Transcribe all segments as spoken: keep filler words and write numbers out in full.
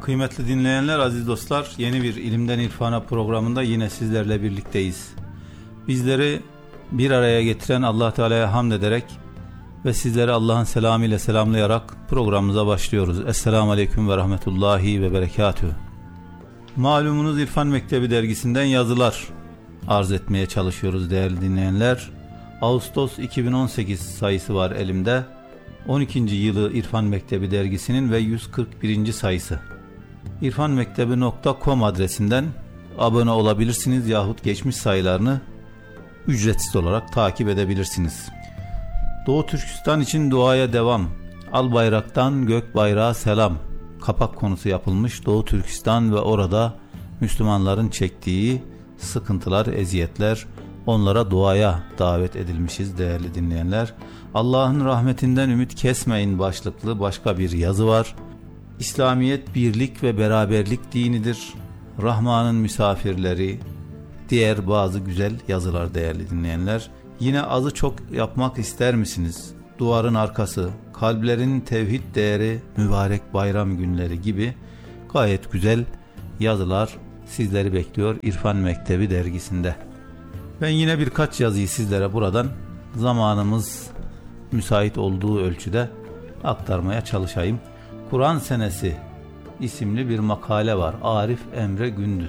Kıymetli dinleyenler, aziz dostlar, yeni bir İlimden İrfana programında yine sizlerle birlikteyiz. Bizleri bir araya getiren Allah Teala'ya hamd ederek ve sizleri Allah'ın selamıyla selamlayarak programımıza başlıyoruz. Esselamu Aleyküm ve Rahmetullahi ve Berekatühü. Malumunuz İrfan Mektebi dergisinden yazılar arz etmeye çalışıyoruz değerli dinleyenler. Ağustos iki bin on sekiz sayısı var elimde. on ikinci yılı İrfan Mektebi dergisinin ve yüz kırk birinci sayısı. irfanmektebi nokta com adresinden abone olabilirsiniz yahut geçmiş sayılarını ücretsiz olarak takip edebilirsiniz. Doğu Türkistan için duaya devam. Al bayraktan gök bayrağa selam. Kapak konusu yapılmış Doğu Türkistan ve orada Müslümanların çektiği sıkıntılar, eziyetler, onlara duaya davet edilmişiz değerli dinleyenler. Allah'ın rahmetinden ümit kesmeyin başlıklı başka bir yazı var. İslamiyet birlik ve beraberlik dinidir. Rahman'ın misafirleri, diğer bazı güzel yazılar değerli dinleyenler. Yine azı çok yapmak ister misiniz? Duvarın arkası, kalplerin tevhid değeri, mübarek bayram günleri gibi gayet güzel yazılar sizleri bekliyor İrfan Mektebi dergisinde. Ben yine birkaç yazıyı sizlere buradan zamanımız müsait olduğu ölçüde aktarmaya çalışayım. Kur'an Senesi isimli bir makale var. Arif Emre Gündüz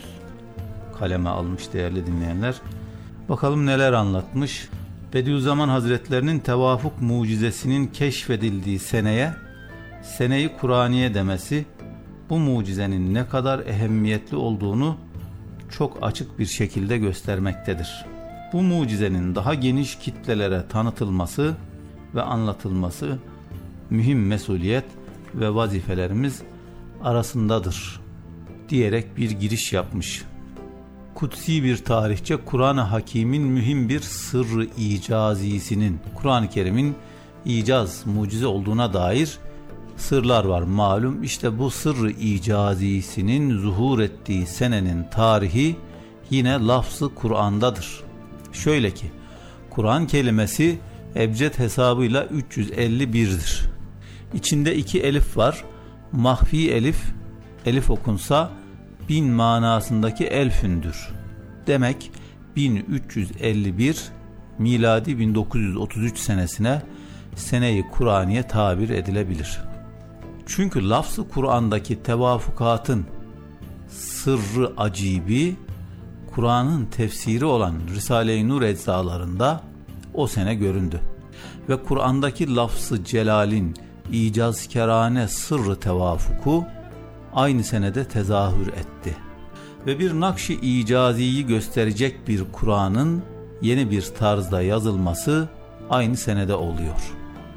kaleme almış değerli dinleyenler. Bakalım neler anlatmış. Bediüzzaman Hazretlerinin tevafuk mucizesinin keşfedildiği seneye Sene-i Kur'aniye demesi bu mucizenin ne kadar ehemmiyetli olduğunu çok açık bir şekilde göstermektedir. Bu mucizenin daha geniş kitlelere tanıtılması ve anlatılması mühim mesuliyet ve vazifelerimiz arasındadır diyerek bir giriş yapmış. Kutsi bir tarihçe Kur'an-ı Hakîm'in mühim bir sırrı icazisinin, Kur'an-ı Kerim'in icaz, mucize olduğuna dair sırlar var malum. İşte bu sırrı icazisinin zuhur ettiği senenin tarihi yine lafz-ı Kur'an'dadır. Şöyle ki, Kur'an kelimesi ebced hesabıyla üç yüz elli bir'dir. İçinde iki elif var. Mahfi elif, elif okunsa bin manasındaki elfündür. Demek bin üç yüz elli bir miladi bin dokuz yüz otuz üç senesine Sene-i Kur'aniye tabir edilebilir. Çünkü lafz-ı Kur'an'daki tevafukatın sırrı acibi Kur'an'ın tefsiri olan Risale-i Nur eczalarında o sene göründü. Ve Kur'an'daki lafz-ı celalin icazkerane sırrı tevafuku aynı senede tezahür etti. Ve bir nakş-ı icaziyi gösterecek bir Kur'an'ın yeni bir tarzda yazılması aynı senede oluyor.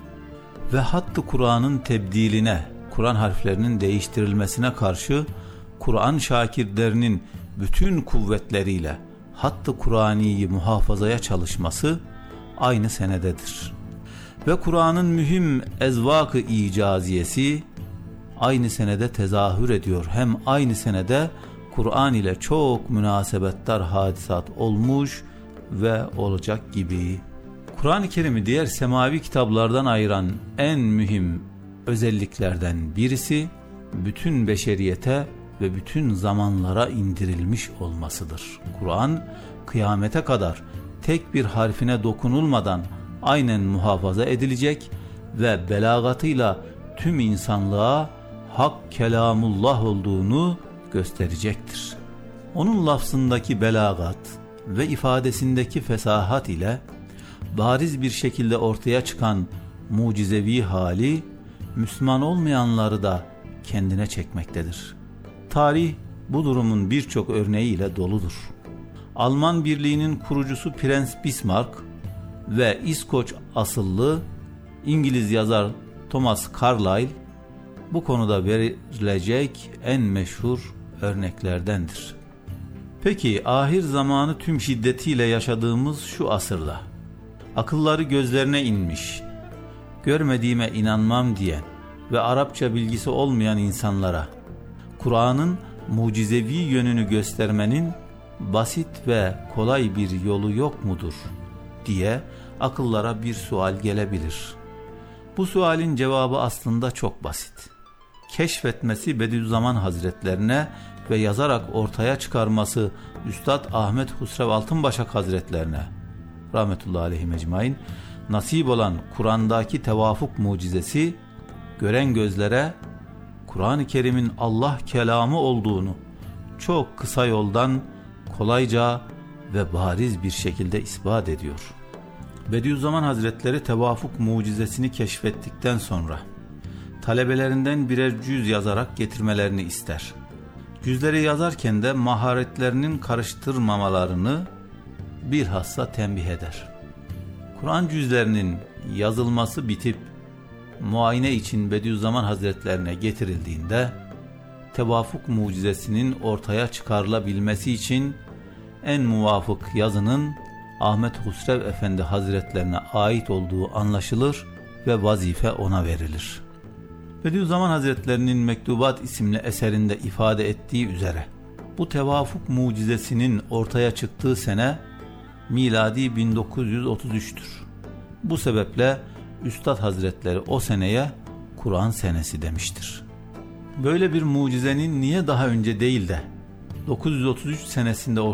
Ve hattı Kur'an'ın tebdiline, Kur'an harflerinin değiştirilmesine karşı Kur'an şakirlerinin bütün kuvvetleriyle hattı Kur'ani'yi muhafazaya çalışması aynı senededir. Ve Kur'an'ın mühim ezvak-ı icaziyesi aynı senede tezahür ediyor. Hem aynı senede Kur'an ile çok münasebettar hadisat olmuş ve olacak gibi. Kur'an-ı Kerim'i diğer semavi kitaplardan ayıran en mühim özelliklerden birisi bütün beşeriyete ve bütün zamanlara indirilmiş olmasıdır. Kur'an kıyamete kadar tek bir harfine dokunulmadan aynen muhafaza edilecek ve belagatıyla tüm insanlığa hak kelamullah olduğunu gösterecektir. Onun lafzındaki belagat ve ifadesindeki fesahat ile bariz bir şekilde ortaya çıkan mucizevi hali Müslüman olmayanları da kendine çekmektedir. Tarih bu durumun birçok örneğiyle doludur. Alman Birliği'nin kurucusu Prens Bismarck ve İskoç asıllı İngiliz yazar Thomas Carlyle bu konuda verilecek en meşhur örneklerdendir. Peki ahir zamanı tüm şiddetiyle yaşadığımız şu asırda akılları gözlerine inmiş, görmediğime inanmam diyen ve Arapça bilgisi olmayan insanlara Kur'an'ın mucizevi yönünü göstermenin basit ve kolay bir yolu yok mudur diye akıllara bir sual gelebilir. Bu sualin cevabı aslında çok basit. keşfetmesi Bediüzzaman Hazretlerine ve yazarak ortaya çıkarması Üstad Ahmet Husrev Altınbaşak Hazretlerine rahmetullahi aleyhi mecmain nasip olan Kur'an'daki tevafuk mucizesi, gören gözlere Kur'an-ı Kerim'in Allah kelamı olduğunu çok kısa yoldan kolayca ve bariz bir şekilde ispat ediyor. Bediüzzaman Hazretleri tevafuk mucizesini keşfettikten sonra talebelerinden birer cüz yazarak getirmelerini ister. Cüzleri yazarken de maharetlerinin karıştırmamalarını bilhassa tembih eder. Kur'an cüzlerinin yazılması bitip muayene için Bediüzzaman Hazretlerine getirildiğinde tevafuk mucizesinin ortaya çıkarılabilmesi için en muvafık yazının Ahmet Husrev Efendi Hazretlerine ait olduğu anlaşılır ve vazife ona verilir. Bediüzzaman Hazretlerinin Mektubat isimli eserinde ifade ettiği üzere bu tevafuk mucizesinin ortaya çıktığı sene miladi bin dokuz yüz otuz üç'tür. Bu sebeple Üstad Hazretleri o seneye Kur'an senesi demiştir. Böyle bir mucizenin niye daha önce değil de dokuz yüz otuz üç senesinde